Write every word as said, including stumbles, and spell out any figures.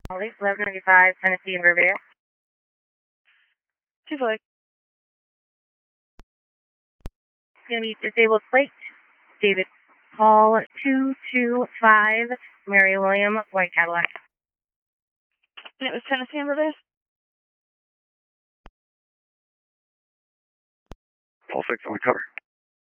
Holly, eleven ninety-five, Tennessee and Revere. two four. It's going to be disabled plate, David Paul, two two five, Mary William, white Cadillac. And it was Tennessee and Revere? Paul six on the cover.